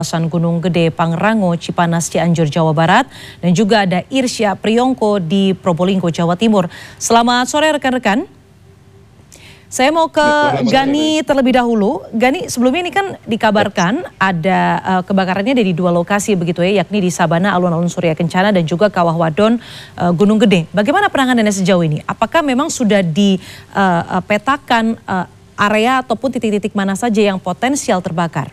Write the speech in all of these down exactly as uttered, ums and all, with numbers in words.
kawasan Gunung Gede, Pangrango, Cipanas, Cianjur, Jawa Barat, dan juga ada Irsya Priyongko di Probolinggo, Jawa Timur. Selamat sore rekan-rekan. Saya mau ke Gani terlebih dahulu. Gani, sebelumnya ini kan dikabarkan ada uh, kebakarannya dari dua lokasi begitu ya, yakni di Sabana, Alun-Alun Surya Kencana, dan juga Kawah Wadon, uh, Gunung Gede. Bagaimana penanganannya sejauh ini? Apakah memang sudah dipetakan uh, uh, area ataupun titik-titik mana saja yang potensial terbakar?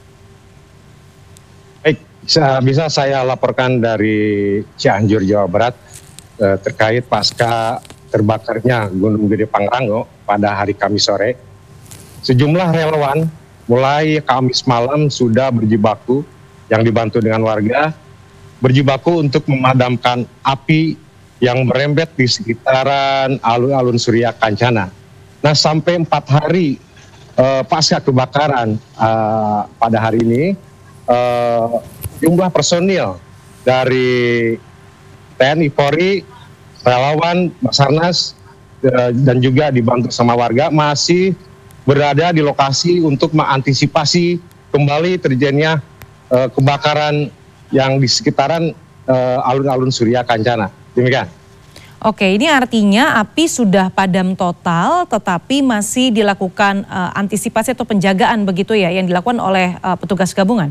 Baik, bisa saya laporkan dari Cianjur, Jawa Barat eh, terkait pasca terbakarnya Gunung Gede Pangrango pada hari Kamis sore. Sejumlah relawan mulai Kamis malam sudah berjibaku yang dibantu dengan warga, berjibaku untuk memadamkan api yang merembet di sekitaran alun-alun Surya Kencana. Nah, sampai empat hari eh, pasca kebakaran eh, pada hari ini, Uh, jumlah personil dari T N I Polri, relawan, Basarnas, uh, dan juga dibantu sama warga masih berada di lokasi untuk mengantisipasi kembali terjadinya uh, kebakaran yang di sekitaran alun-alun uh, Surya Kencana. Demikian. Oke, ini artinya api sudah padam total, tetapi masih dilakukan uh, antisipasi atau penjagaan begitu ya, yang dilakukan oleh uh, petugas gabungan?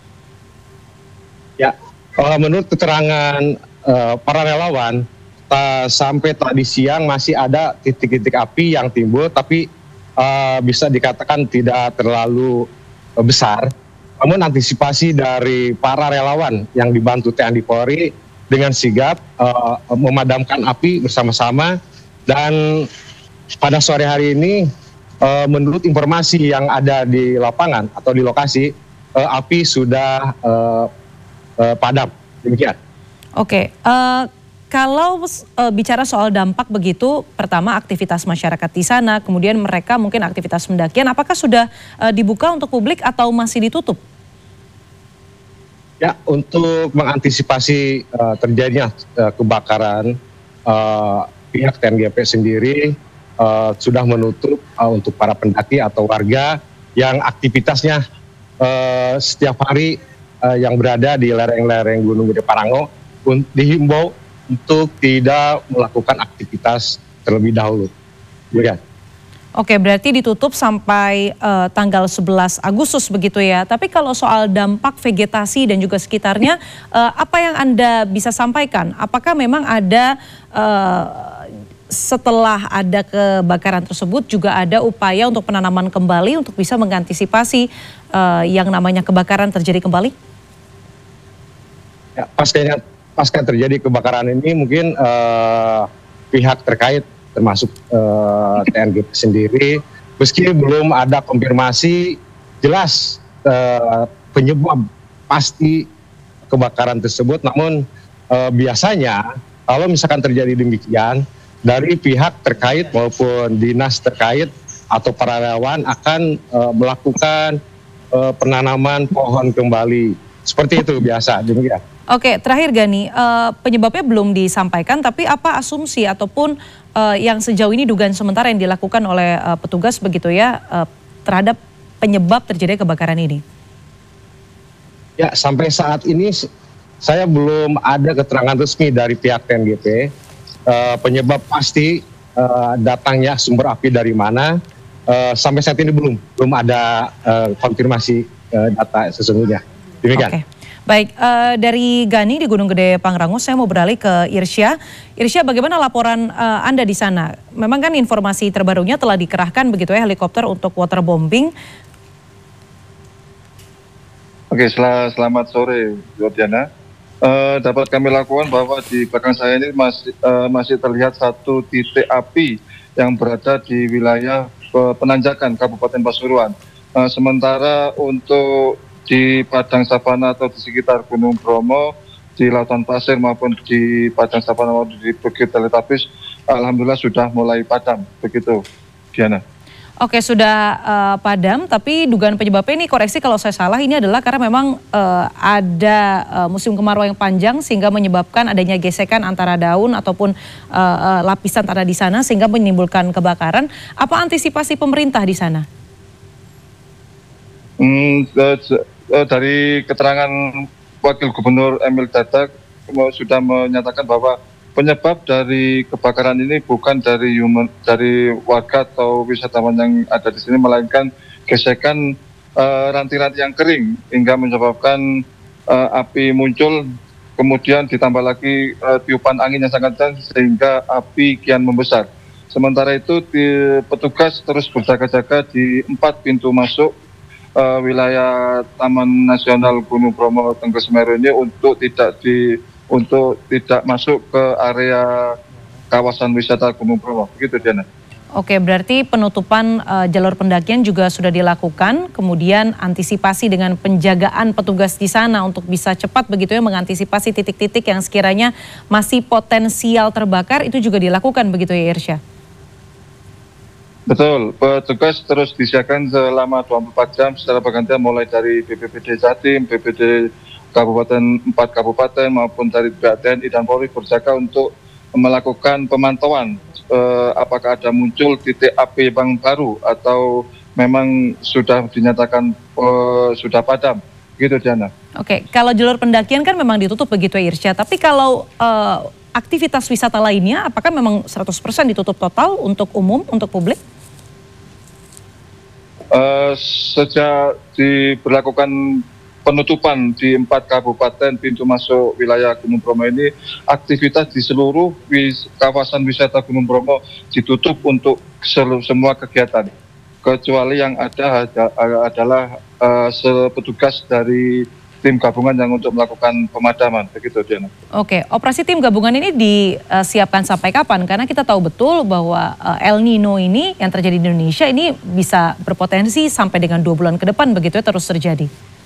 Ya, menurut keterangan uh, para relawan, ta, sampai tadi siang masih ada titik-titik api yang timbul, tapi uh, bisa dikatakan tidak terlalu uh, besar. Namun antisipasi dari para relawan yang dibantu T N I Polri dengan sigap uh, memadamkan api bersama-sama, dan pada sore hari ini uh, menurut informasi yang ada di lapangan atau di lokasi, uh, api sudah uh, Uh, padam, demikian. Oke, uh, kalau uh, bicara soal dampak begitu, pertama aktivitas masyarakat di sana, kemudian mereka mungkin aktivitas pendakian, apakah sudah uh, dibuka untuk publik atau masih ditutup? Ya, untuk mengantisipasi uh, terjadinya uh, kebakaran, uh, pihak T N G P sendiri uh, sudah menutup uh, untuk para pendaki atau warga yang aktivitasnya uh, setiap hari Uh, yang berada di lereng-lereng Gunung Gede Pangrango, dihimbau untuk tidak melakukan aktivitas terlebih dahulu. Ya. Oke, berarti ditutup sampai uh, tanggal sebelas Agustus begitu ya. Tapi kalau soal dampak vegetasi dan juga sekitarnya, uh, apa yang Anda bisa sampaikan? Apakah memang ada uh, setelah ada kebakaran tersebut juga ada upaya untuk penanaman kembali untuk bisa mengantisipasi uh, yang namanya kebakaran terjadi kembali? Ya, pasca, pasca terjadi kebakaran ini mungkin uh, pihak terkait termasuk uh, T N G P sendiri, meski belum ada konfirmasi jelas uh, penyebab pasti kebakaran tersebut, namun uh, biasanya kalau misalkan terjadi demikian, dari pihak terkait maupun dinas terkait atau para relawan akan uh, melakukan uh, penanaman pohon kembali. Seperti itu biasa, demikian. Oke, terakhir Gani, uh, penyebabnya belum disampaikan, tapi apa asumsi ataupun uh, yang sejauh ini dugaan sementara yang dilakukan oleh uh, petugas begitu ya uh, terhadap penyebab terjadi kebakaran ini? Ya, sampai saat ini saya belum ada keterangan resmi dari pihak T N G P uh, penyebab pasti uh, datangnya sumber api dari mana. Uh, sampai saat ini belum belum ada uh, konfirmasi uh, data sesungguhnya. Demikian. Oke. Baik, uh, dari Gani di Gunung Gede Pangrango, saya mau beralih ke Irsya. Irsya, bagaimana laporan uh, Anda di sana? Memang kan informasi terbarunya telah dikerahkan begitu ya helikopter untuk waterbombing. Oke, sel selamat sore, Jordana. Uh, dapat kami lakukan bahwa di belakang saya ini masih uh, masih terlihat satu titik api yang berada di wilayah uh, penanjakan Kabupaten Pasuruan. Uh, sementara untuk di Padang Savana atau di sekitar Gunung Bromo, di Lautan Pasir maupun di Padang Savana maupun di Bukit Teletabis, alhamdulillah sudah mulai padam, begitu, Diana. Oke, sudah uh, padam, tapi dugaan penyebabnya ini, koreksi kalau saya salah, ini adalah karena memang uh, ada uh, musim kemarau yang panjang sehingga menyebabkan adanya gesekan antara daun ataupun uh, uh, lapisan tanah di sana sehingga menimbulkan kebakaran. Apa antisipasi pemerintah di sana? Hmm, uh, dari keterangan Wakil Gubernur Emil Dardak sudah menyatakan bahwa penyebab dari kebakaran ini bukan dari human, dari warga atau wisatawan yang ada di sini, melainkan gesekan uh, ranting-ranting yang kering hingga menyebabkan uh, api muncul. Kemudian ditambah lagi uh, tiupan angin yang sangat kencang sehingga api kian membesar. Sementara itu di, petugas terus berjaga-jaga di empat pintu masuk uh, wilayah Taman Nasional Gunung Bromo Tengger Semeru ini untuk tidak di untuk tidak masuk ke area kawasan wisata Gunung Bromo. Begitu, Diana. Oke, berarti penutupan uh, jalur pendakian juga sudah dilakukan, kemudian antisipasi dengan penjagaan petugas di sana untuk bisa cepat begitu ya mengantisipasi titik-titik yang sekiranya masih potensial terbakar, itu juga dilakukan begitu ya, Irsya? Betul, petugas terus disiagakan selama dua puluh empat jam secara bergantian mulai dari B P B D Jatim, B P B D Kabupaten empat Kabupaten maupun dari T N I dan Polri berjaga untuk melakukan pemantauan eh, apakah ada muncul titik api yang baru atau memang sudah dinyatakan eh, sudah padam, gitu Diana. Oke, kalau jalur pendakian kan memang ditutup begitu ya Irsya, tapi kalau eh, aktivitas wisata lainnya apakah memang seratus persen ditutup total untuk umum, untuk publik? Uh, sejak diberlakukan penutupan di empat kabupaten pintu masuk wilayah Gunung Bromo ini, aktivitas di seluruh wis, kawasan wisata Gunung Bromo ditutup untuk seluruh, semua kegiatan. Kecuali yang ada, ada adalah uh, petugas dari tim gabungan yang untuk melakukan pemadaman, begitu Diana. Oke, operasi tim gabungan ini disiapkan sampai kapan? Karena kita tahu betul bahwa El Nino ini yang terjadi di Indonesia ini bisa berpotensi sampai dengan dua bulan ke depan begitu ya terus terjadi.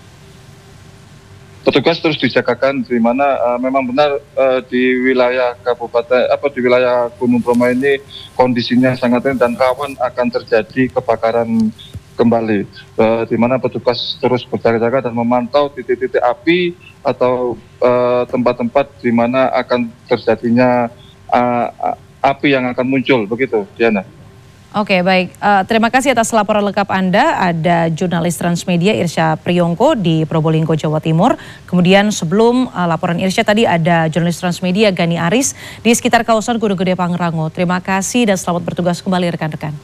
Petugas terus dijagakan di mana uh, memang benar uh, di wilayah kabupaten apa di wilayah Gunung Bromo ini kondisinya sangat tinggi dan rawan akan terjadi kebakaran kembali, uh, di mana petugas terus berjaga-jaga dan memantau titik-titik api atau tempat-tempat uh, di mana akan terjadinya uh, api yang akan muncul, begitu Diana. Oke, baik. Uh, terima kasih atas laporan lengkap Anda. Ada jurnalis Transmedia Irsya Priyongko di Probolinggo, Jawa Timur. Kemudian sebelum uh, laporan Irsya tadi ada jurnalis Transmedia Gani Aris di sekitar kawasan Gunung Gede Pangrango. Terima kasih dan selamat bertugas kembali rekan-rekan.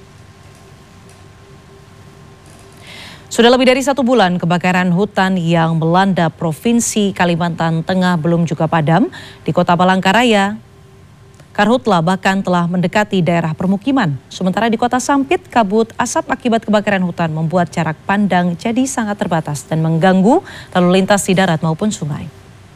Sudah lebih dari satu bulan kebakaran hutan yang melanda Provinsi Kalimantan Tengah belum juga padam. Di Kota Palangkaraya, karhutla bahkan telah mendekati daerah permukiman. Sementara di Kota Sampit, kabut asap akibat kebakaran hutan membuat jarak pandang jadi sangat terbatas dan mengganggu lalu lintas di darat maupun sungai.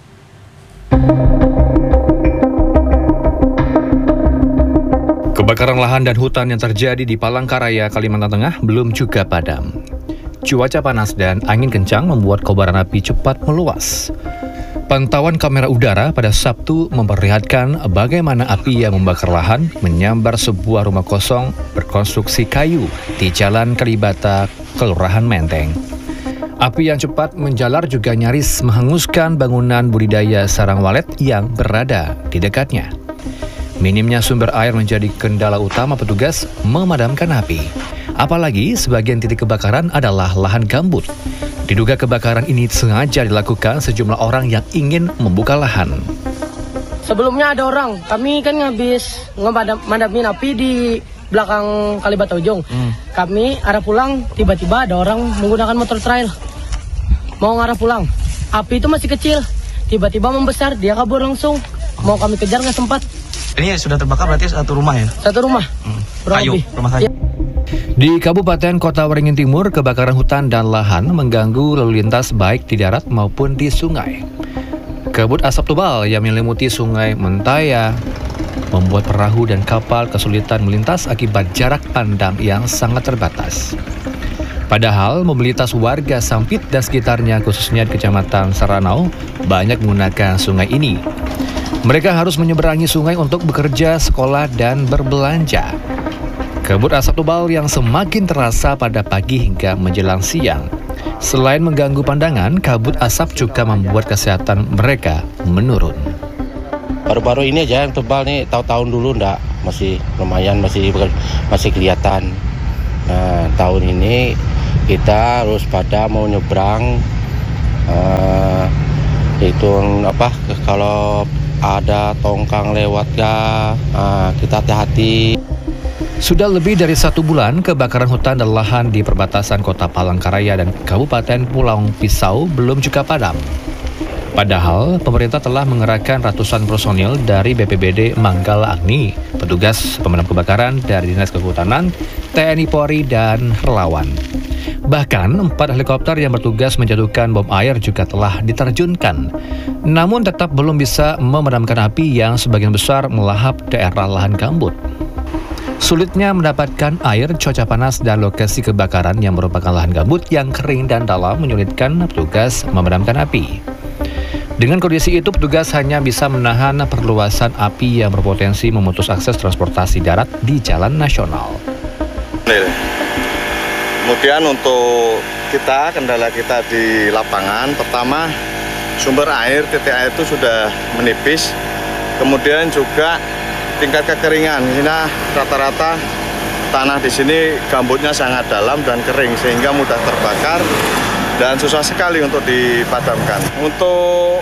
Kebakaran lahan dan hutan yang terjadi di Palangkaraya, Kalimantan Tengah belum juga padam. Cuaca panas dan angin kencang membuat kobaran api cepat meluas. Pantauan kamera udara pada Sabtu memperlihatkan bagaimana api yang membakar lahan menyambar sebuah rumah kosong berkonstruksi kayu di Jalan Kalibata, Kelurahan Menteng. Api yang cepat menjalar juga nyaris menghanguskan bangunan budidaya sarang walet yang berada di dekatnya. Minimnya sumber air menjadi kendala utama petugas memadamkan api. Apalagi sebagian titik kebakaran adalah lahan gambut. Diduga kebakaran ini sengaja dilakukan sejumlah orang yang ingin membuka lahan. Sebelumnya ada orang, kami kan habis ngemadamin api di belakang Kalibata Ujung. Hmm. Kami arah pulang, tiba-tiba ada orang menggunakan motor trail. Mau ngarah pulang, api itu masih kecil, tiba-tiba membesar, dia kabur langsung. Mau kami kejar nggak sempat. Ini sudah terbakar berarti satu rumah ya? Satu rumah. Hmm. Kayu, rumah kayu. Ya. Di Kabupaten Kota Waringin Timur, kebakaran hutan dan lahan mengganggu lalu lintas baik di darat maupun di sungai. Kabut asap tebal yang menyelimuti sungai Mentaya membuat perahu dan kapal kesulitan melintas akibat jarak pandang yang sangat terbatas. Padahal mobilitas warga Sampit dan sekitarnya khususnya di Kecamatan Saranau banyak menggunakan sungai ini. Mereka harus menyeberangi sungai untuk bekerja, sekolah, dan berbelanja. Kabut asap tebal yang semakin terasa pada pagi hingga menjelang siang. Selain mengganggu pandangan, kabut asap juga membuat kesehatan mereka menurun. Baru-baru ini aja yang tebal nih, tahun-tahun dulu enggak, masih lumayan, masih masih kelihatan. Nah, tahun ini kita harus pada mau nyebrang Uh, itu apa kalau ada tongkang lewat ya uh, kita hati-hati. Sudah lebih dari satu bulan, kebakaran hutan dan lahan di perbatasan Kota Palangkaraya dan Kabupaten Pulau Pisau belum juga padam. Padahal, pemerintah telah mengerahkan ratusan personil dari B P B D Manggala Agni, petugas pemadam kebakaran dari Dinas Kehutanan, T N I Polri, dan relawan. Bahkan, empat helikopter yang bertugas menjatuhkan bom air juga telah diterjunkan. Namun tetap belum bisa memadamkan api yang sebagian besar melahap daerah lahan gambut. Sulitnya mendapatkan air, cuaca panas, dan lokasi kebakaran yang merupakan lahan gambut yang kering dan dalam menyulitkan petugas memadamkan api. Dengan kondisi itu, petugas hanya bisa menahan perluasan api yang berpotensi memutus akses transportasi darat di jalan nasional. Kemudian untuk kita, kendala kita di lapangan, pertama sumber air, titik air itu sudah menipis. Kemudian juga tingkat kekeringan, ini rata-rata tanah di sini gambutnya sangat dalam dan kering sehingga mudah terbakar dan susah sekali untuk dipadamkan. Untuk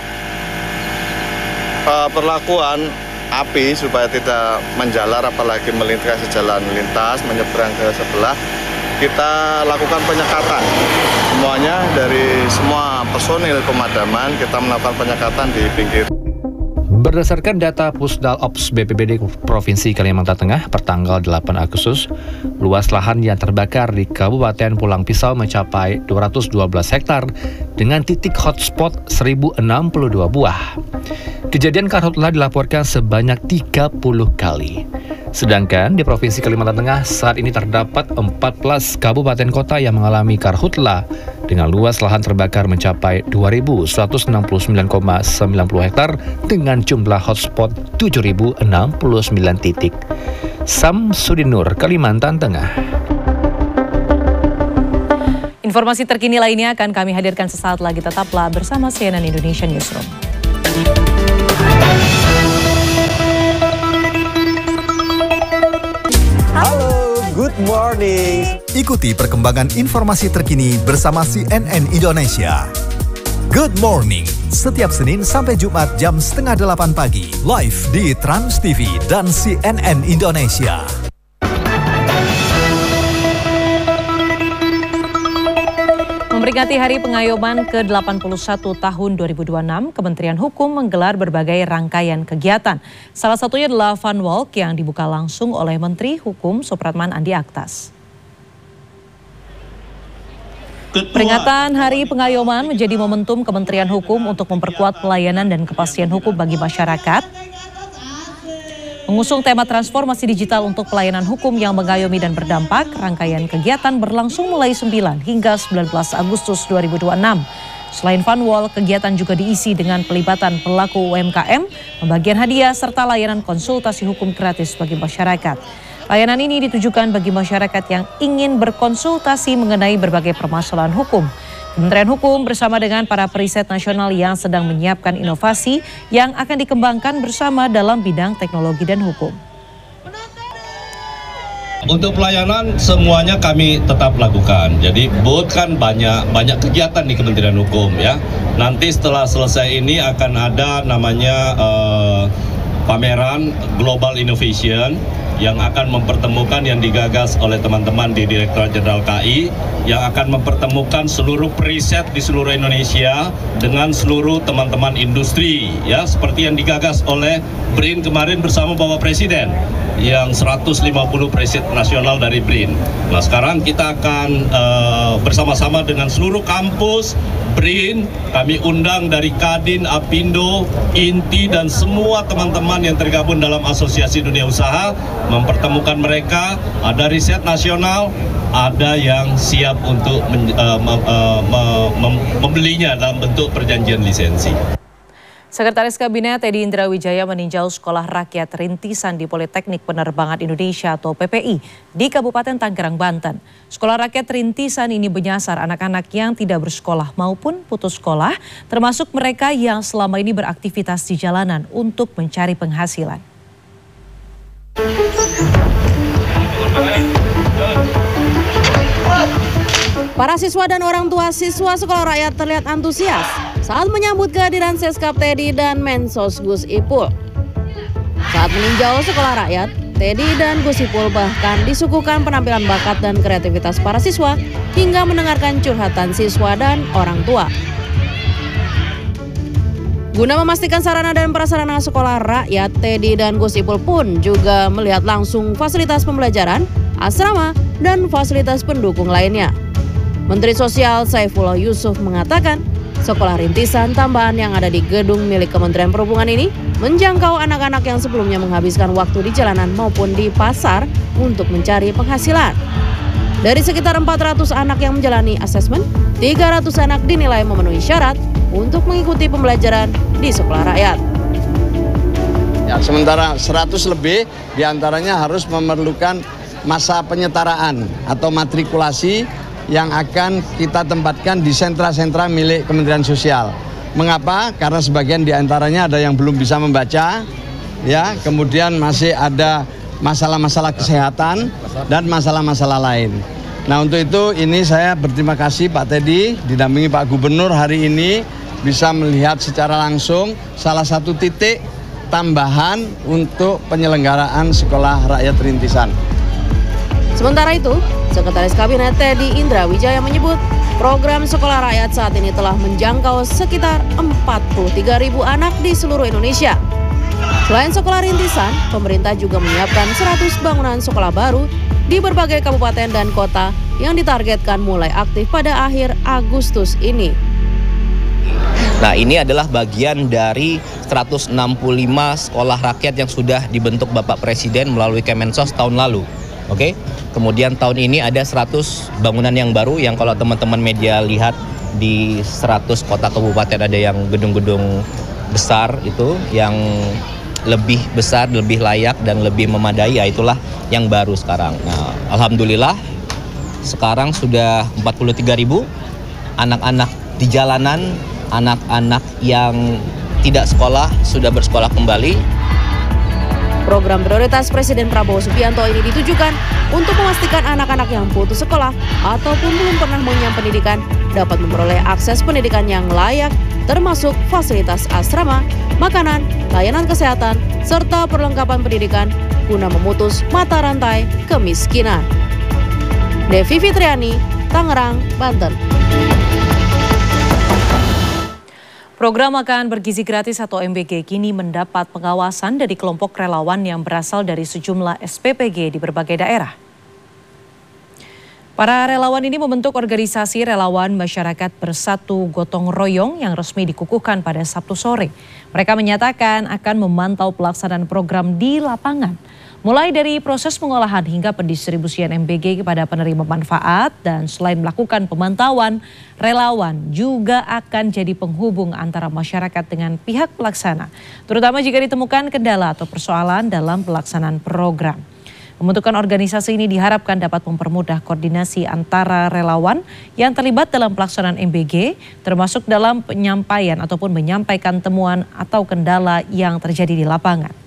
uh, perlakuan api supaya tidak menjalar apalagi melintasi jalan lintas menyeberang ke sebelah, kita lakukan penyekatan. Semuanya dari semua personil pemadaman kita melakukan penyekatan di pinggir. Berdasarkan data Pusdal Ops B P B D Provinsi Kalimantan Tengah pertanggal delapan Agustus, luas lahan yang terbakar di Kabupaten Pulau Pisau mencapai dua ratus dua belas hektar dengan titik hotspot seribu enam puluh dua buah. Kejadian karhutlah dilaporkan sebanyak tiga puluh kali. Sedangkan di Provinsi Kalimantan Tengah saat ini terdapat empat belas kabupaten kota yang mengalami karhutlah dengan luas lahan terbakar mencapai dua ribu seratus enam puluh sembilan koma sembilan puluh hektar dengan jumlah hotspot tujuh ribu enam puluh sembilan titik. Samsudinur, Kalimantan Tengah. Informasi terkini lainnya akan kami hadirkan sesaat lagi. Tetaplah bersama C N N Indonesia Newsroom. Halo, good morning. Ikuti perkembangan informasi terkini bersama C N N Indonesia. Good morning, setiap Senin sampai Jumat jam setengah delapan pagi, live di Trans T V dan C N N Indonesia. Memperingati Hari Pengayoman ke delapan puluh satu tahun dua ribu dua puluh enam, Kementerian Hukum menggelar berbagai rangkaian kegiatan. Salah satunya adalah Fun Walk yang dibuka langsung oleh Menteri Hukum Supratman Andi Aktas. Peringatan Hari Pengayoman menjadi momentum Kementerian Hukum untuk memperkuat pelayanan dan kepastian hukum bagi masyarakat. Mengusung tema transformasi digital untuk pelayanan hukum yang mengayomi dan berdampak, rangkaian kegiatan berlangsung mulai sembilan hingga sembilan belas Agustus dua ribu dua puluh enam. Selain Fun Walk, kegiatan juga diisi dengan pelibatan pelaku U M K M, pembagian hadiah, serta layanan konsultasi hukum gratis bagi masyarakat. Layanan ini ditujukan bagi masyarakat yang ingin berkonsultasi mengenai berbagai permasalahan hukum. Kementerian Hukum bersama dengan para periset nasional yang sedang menyiapkan inovasi yang akan dikembangkan bersama dalam bidang teknologi dan hukum. Untuk pelayanan semuanya kami tetap lakukan. Jadi booth kan banyak banyak kegiatan di Kementerian Hukum ya. Nanti setelah selesai ini akan ada namanya uh, pameran Global Innovation yang akan mempertemukan yang digagas oleh teman-teman di Direktorat Jenderal K I yang akan mempertemukan seluruh periset di seluruh Indonesia dengan seluruh teman-teman industri ya, seperti yang digagas oleh B R I N kemarin bersama Bapak Presiden yang seratus lima puluh periset nasional dari B R I N. Nah, sekarang kita akan uh, bersama-sama dengan seluruh kampus B R I N, kami undang dari Kadin, Apindo, Inti dan semua teman-teman yang tergabung dalam Asosiasi Dunia Usaha, mempertemukan mereka. Ada riset nasional, ada yang siap untuk men, uh, mem, uh, mem, membelinya dalam bentuk perjanjian lisensi. Sekretaris Kabinet Teddy Indrawijaya meninjau Sekolah Rakyat Rintisan di Politeknik Penerbangan Indonesia atau P P I di Kabupaten Tangerang, Banten. Sekolah Rakyat Rintisan ini menyasar anak-anak yang tidak bersekolah maupun putus sekolah, termasuk mereka yang selama ini beraktivitas di jalanan untuk mencari penghasilan. Para siswa dan orang tua siswa sekolah rakyat terlihat antusias saat menyambut kehadiran Seskap Teddy dan Mensos Gus Ipul. Saat meninjau sekolah rakyat, Teddy dan Gus Ipul bahkan disuguhkan penampilan bakat dan kreativitas para siswa hingga mendengarkan curhatan siswa dan orang tua. Guna memastikan sarana dan prasarana sekolah rakyat, Teddy dan Gus Ipul pun juga melihat langsung fasilitas pembelajaran, asrama, dan fasilitas pendukung lainnya. Menteri Sosial Saifullah Yusuf mengatakan, sekolah rintisan tambahan yang ada di gedung milik Kementerian Perhubungan ini menjangkau anak-anak yang sebelumnya menghabiskan waktu di jalanan maupun di pasar untuk mencari penghasilan. Dari sekitar empat ratus anak yang menjalani asesmen, tiga ratus anak dinilai memenuhi syarat untuk mengikuti pembelajaran di sekolah rakyat. Ya, sementara seratus lebih diantaranya harus memerlukan masa penyetaraan atau matrikulasi yang akan kita tempatkan di sentra-sentra milik Kementerian Sosial. Mengapa? Karena sebagian diantaranya ada yang belum bisa membaca, ya, kemudian masih ada masalah-masalah kesehatan dan masalah-masalah lain. Nah, untuk itu ini saya berterima kasih Pak Teddy didampingi Pak Gubernur hari ini bisa melihat secara langsung salah satu titik tambahan untuk penyelenggaraan sekolah rakyat rintisan. Sementara itu, Sekretaris Kabinet Teddy Indra Wijaya menyebut program sekolah rakyat saat ini telah menjangkau sekitar empat puluh tiga ribu anak di seluruh Indonesia. Selain sekolah rintisan, pemerintah juga menyiapkan seratus bangunan sekolah baru di berbagai kabupaten dan kota yang ditargetkan mulai aktif pada akhir Agustus ini. Nah, ini adalah bagian dari seratus enam puluh lima sekolah rakyat yang sudah dibentuk Bapak Presiden melalui Kemensos tahun lalu. Oke, kemudian tahun ini ada seratus bangunan yang baru yang kalau teman-teman media lihat di seratus kota kabupaten ada yang gedung-gedung besar itu yang lebih besar, lebih layak dan lebih memadai, ya itulah yang baru sekarang. Nah, alhamdulillah sekarang sudah empat puluh tiga ribu anak-anak di jalanan, anak-anak yang tidak sekolah sudah bersekolah kembali. Program prioritas Presiden Prabowo Subianto ini ditujukan untuk memastikan anak-anak yang putus sekolah ataupun belum pernah mengenyam pendidikan dapat memperoleh akses pendidikan yang layak, termasuk fasilitas asrama, makanan, layanan kesehatan, serta perlengkapan pendidikan guna memutus mata rantai kemiskinan. Devi Fitriani, Tangerang, Banten. Program Makan Bergizi Gratis atau M B G kini mendapat pengawasan dari kelompok relawan yang berasal dari sejumlah S P P G di berbagai daerah. Para relawan ini membentuk organisasi Relawan Masyarakat Bersatu Gotong Royong yang resmi dikukuhkan pada Sabtu sore. Mereka menyatakan akan memantau pelaksanaan program di lapangan, mulai dari proses pengolahan hingga pendistribusian M B G kepada penerima manfaat, dan selain melakukan pemantauan, relawan juga akan jadi penghubung antara masyarakat dengan pihak pelaksana, terutama jika ditemukan kendala atau persoalan dalam pelaksanaan program. Pembentukan organisasi ini diharapkan dapat mempermudah koordinasi antara relawan yang terlibat dalam pelaksanaan M B G, termasuk dalam penyampaian ataupun menyampaikan temuan atau kendala yang terjadi di lapangan.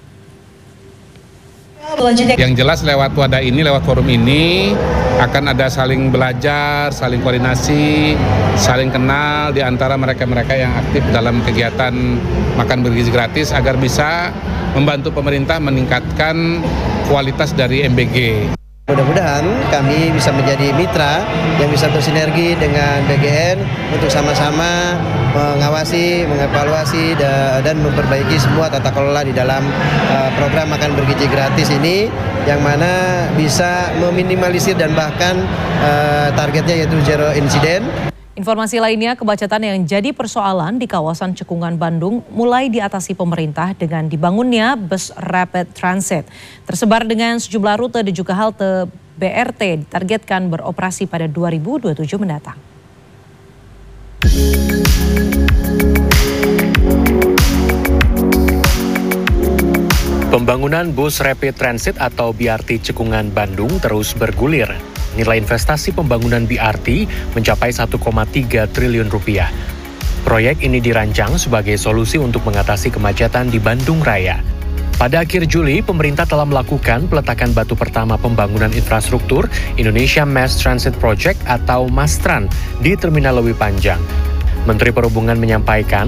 Yang jelas lewat wadah ini, lewat forum ini akan ada saling belajar, saling koordinasi, saling kenal di antara mereka-mereka yang aktif dalam kegiatan Makan Bergizi Gratis agar bisa membantu pemerintah meningkatkan kualitas dari M B G. Mudah-mudahan kami bisa menjadi mitra yang bisa bersinergi dengan B G N untuk sama-sama mengawasi, mengevaluasi, dan memperbaiki semua tata kelola di dalam program Makan Bergizi Gratis ini, yang mana bisa meminimalisir dan bahkan targetnya yaitu zero incident. Informasi lainnya, kemacetan yang jadi persoalan di kawasan Cekungan Bandung mulai diatasi pemerintah dengan dibangunnya bus rapid transit. Tersebar dengan sejumlah rute dan juga halte B R T ditargetkan beroperasi pada dua ribu dua puluh tujuh mendatang. Pembangunan bus rapid transit atau B R T Cekungan Bandung terus bergulir. Nilai investasi pembangunan B R T mencapai satu koma tiga triliun rupiah. Proyek ini dirancang sebagai solusi untuk mengatasi kemacetan di Bandung Raya. Pada akhir Juli, pemerintah telah melakukan peletakan batu pertama pembangunan infrastruktur Indonesia Mass Transit Project atau MASTRAN di Terminal Lewi Panjang. Menteri Perhubungan menyampaikan